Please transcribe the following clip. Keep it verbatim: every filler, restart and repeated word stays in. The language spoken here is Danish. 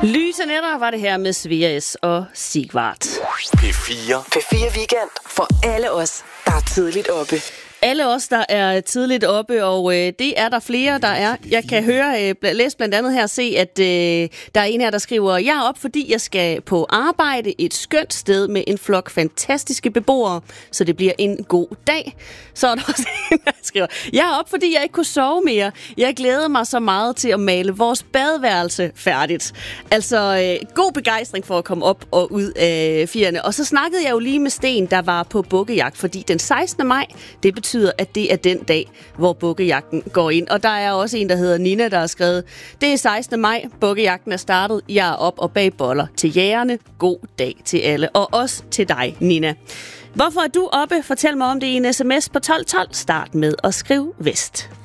Lyse nætter var det her med Svea S og Sigvart. P fire. P fire Weekend for alle os, der er tidligt oppe. Alle os, der er tidligt oppe, og øh, det er der flere, der er. Jeg kan høre, øh, læse blandt andet her, se, at øh, der er en her, der skriver, jeg er op, fordi jeg skal på arbejde et skønt sted med en flok fantastiske beboere, så det bliver en god dag. Så er der også en, der skriver, jeg er op, fordi jeg ikke kunne sove mere. Jeg glæder mig så meget til at male vores badeværelse færdigt. Altså, øh, god begejstring for at komme op og ud af fjerne. Og så snakkede jeg jo lige med Sten, der var på bukkejagt, fordi den sekstende maj, det betyder at det er den dag, hvor bukkejagten går ind. Og der er også en, der hedder Nina, der har skrevet, det er sekstende maj, bukkejagten er startet, jeg er op og bag boller til jægerne. God dag til alle, og også til dig, Nina. Hvorfor er du oppe? Fortæl mig om det i en sms på tolv tolv. Start med at skrive Vest.